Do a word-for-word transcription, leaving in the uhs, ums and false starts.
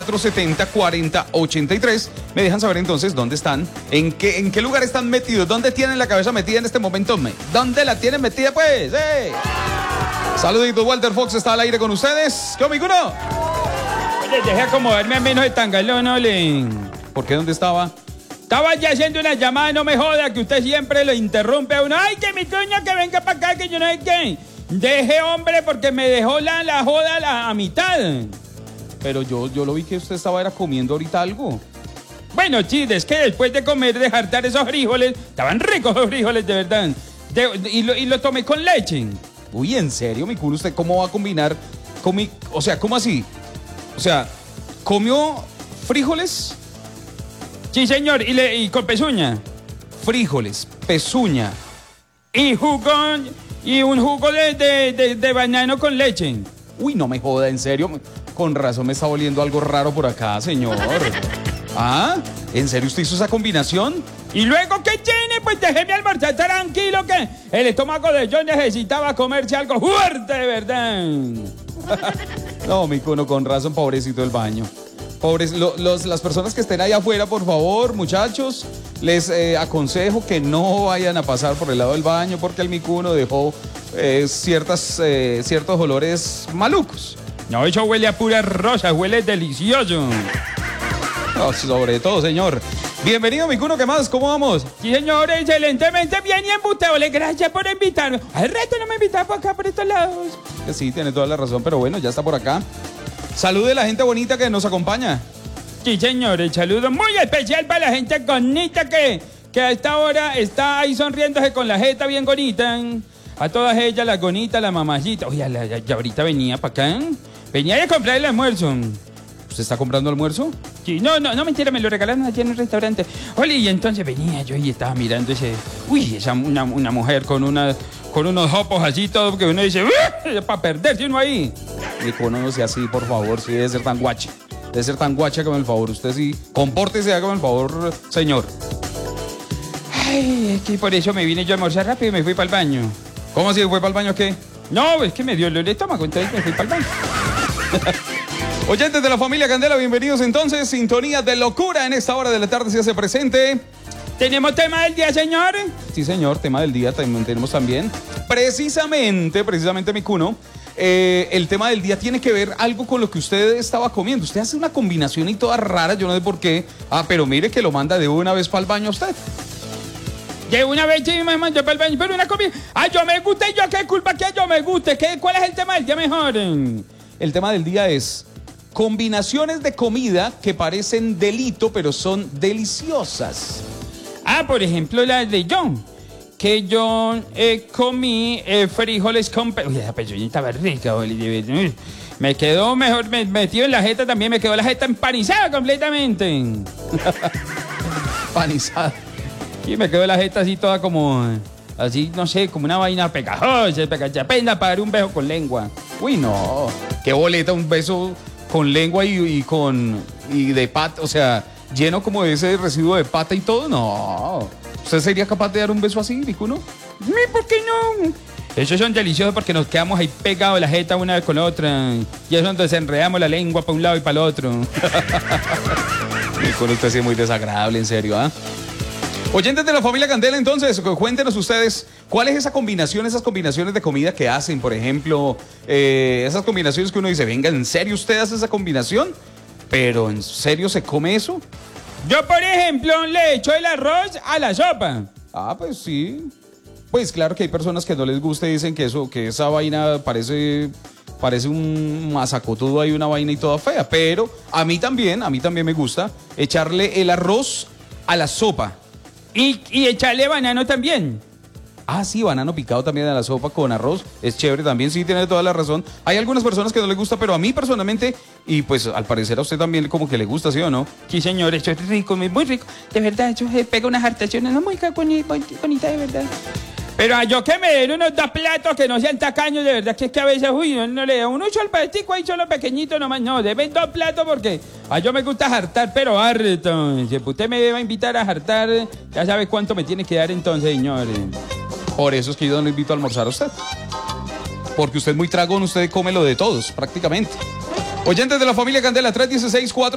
cuatro siete cero, cuatro cero ocho tres. Me dejan saber entonces dónde están, en qué, en qué lugar están metidos, dónde tienen la cabeza metida en este momento. ¿Dónde la tienen metida, pues? ¡Eh! Saluditos, Walter Fox está al aire con ustedes. ¿Qué, amigo? Oye, deje acomodarme a menos de tangalón, ole. ¿Por qué? ¿Dónde estaba? Estaba ya haciendo una llamada, no me joda, que usted siempre lo interrumpe a uno. Ay, que mi coño, que venga para acá, que yo no sé qué. Deje, hombre, porque me dejó la, la joda a, la, a mitad. Pero yo, yo lo vi que usted estaba era comiendo ahorita algo. Bueno, sí, es que después de comer, de jartar esos frijoles, estaban ricos los frijoles, de verdad. De, y, lo, y lo tomé con leche. Uy, ¿en serio, mi culo? ¿Usted cómo va a combinar? Comi o sea, ¿cómo así? O sea, ¿comió frijoles? Sí, señor, y, le, y con pezuña. Frijoles, pezuña. Y jugo, y un jugo de, de, de, de banano con leche. Uy, no me joda, ¿en serio? Con razón me está oliendo algo raro por acá, señor. ¿Ah? ¿En serio usted hizo esa combinación? ¿Y luego qué tiene? Pues déjeme almorzar tranquilo, que el estómago de John necesitaba comerse algo fuerte, de verdad. No, mi cono, con razón, pobrecito el baño. Pobres, lo, los, las personas que estén ahí afuera, por favor, muchachos, les eh, aconsejo que no vayan a pasar por el lado del baño porque el micuno dejó eh, ciertas, eh, ciertos olores malucos. No, eso huele a pura rosa, huele delicioso. No, sobre todo, señor. Bienvenido, micuno, ¿qué más? ¿Cómo vamos? Sí, señor, excelentemente bien y embutable. Gracias por invitarme. Al resto no me invitaba por acá, por estos lados. Sí, tiene toda la razón, pero bueno, ya está por acá. Salude a la gente bonita que nos acompaña. Sí, señor, el saludo muy especial para la gente bonita que, que a esta hora está ahí sonriéndose con la jeta bien bonita. A todas ellas, las bonitas, la mamacita. Oye, la, ya, ya ahorita venía para acá. Venía a comprar el almuerzo. ¿Usted está comprando almuerzo? Sí, no, no, no, mentira, me lo regalaron allí en un restaurante. Oye, y entonces venía yo y estaba mirando ese... Uy, esa una, una mujer con una... con unos jopos así, todo, que uno dice, para perderse uno ahí. Micuno, no sea así, por favor, sí debe ser tan guache. Debe ser tan guache, hágame el favor. Usted sí, compórtese, hágame el favor, señor. Ay, es que por eso me vine yo a almorzar rápido y me fui para el baño. ¿Cómo así? ¿Fue para el baño qué? No, es que me dio el estómago, entonces me fui para el baño. Oyentes de la familia Candela, bienvenidos entonces. Sintonía de locura en esta hora de la tarde se hace presente. ¿Tenemos tema del día, señor? Sí, señor, tema del día tenemos también. Precisamente, precisamente, micuno, eh, el tema del día tiene que ver algo con lo que usted estaba comiendo. Usted hace una combinación y toda rara, yo no sé por qué. Ah, pero mire que lo manda de una vez para el baño a usted. De una vez sí me mandó para el baño, pero una comida... Ah, yo me gusta y yo qué culpa que yo me guste. ¿Qué, ¿Cuál es el tema del día mejor? El tema del día es combinaciones de comida que parecen delito, pero son deliciosas. Ah, por ejemplo, la de John. Que yo eh, comí eh, frijoles con... Uy, esa pezuñita estaba rica, Oli. Me quedó mejor, me metido en la jeta también, me quedó la jeta empanizada completamente. Panizada. Y me quedó la jeta así toda como... Así, no sé, como una vaina pegajosa, pegajosa, pena para dar un beso con lengua. Uy, no. Qué boleta, un beso con lengua y, y con... Y de pata, o sea... lleno como de ese residuo de pata y todo, no. ¿Usted sería capaz de dar un beso así, micuno? ¿Por qué no? Esos son deliciosos porque nos quedamos ahí pegados la jeta una vez con la otra. Y es donde desenredamos la lengua para un lado y para el otro. Micuno, usted sí es muy desagradable, en serio, ¿ah? ¿eh? Oyentes de la familia Candela, entonces, cuéntenos ustedes, ¿cuál es esa combinación, esas combinaciones de comida que hacen? Por ejemplo, eh, esas combinaciones que uno dice, venga, ¿en serio usted hace esa combinación? ¿Pero en serio se come eso? Yo, por ejemplo, le echo el arroz a la sopa. Ah, pues sí. Pues claro que hay personas que no les gusta y dicen que eso, que esa vaina parece, parece un masacotudo ahí, una vaina y toda fea. Pero a mí también, a mí también me gusta echarle el arroz a la sopa. Y, y echarle banano también. Ah, sí, banano picado también a la sopa con arroz. Es chévere también, sí, tiene toda la razón. Hay algunas personas que no les gusta, pero a mí personalmente, y pues al parecer a usted también como que le gusta, ¿sí o no? Sí, señor, eso es rico, muy, muy rico. De verdad, eso pega unas hartaciones, no muy bonita, de verdad. Pero a yo que me den unos dos platos que no sean tacaños, de verdad, que es que a veces, uy, no, no le da uno solo paletico ahí, solo pequeñito nomás, no, deben dos platos porque a yo me gusta hartar, pero harto. Si usted me va a invitar a hartar, ya sabe cuánto me tiene que dar entonces, señores. Por eso es que yo no lo invito a almorzar a usted. Porque usted es muy tragón, usted come lo de todos, prácticamente. Oyentes de la familia Candela, tres uno seis, cuatro